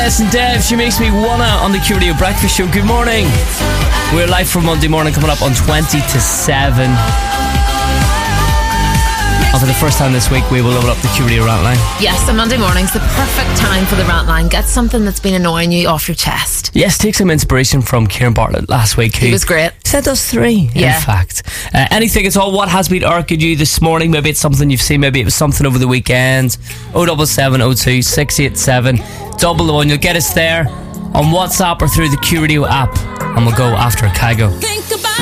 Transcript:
Yes, and Dev, she makes me wanna on the Q Radio Breakfast Show. Good morning. We're live for Monday morning, coming up on 20 to 7. And for the first time this week, we will open up the Q Radio rant line. Yes, and Monday morning's the perfect time for the rant line. Get something that's been annoying you off your chest. Yes, take some inspiration from Kieran Bartlett last week. He was great. Sent us 3, Yeah. in fact. Anything at all, what has been irking you this morning? Maybe it's something you've seen, maybe it was something over the weekend. 07702 687 111. You'll get us there on WhatsApp or through the Q Radio app, and we'll go after Kygo.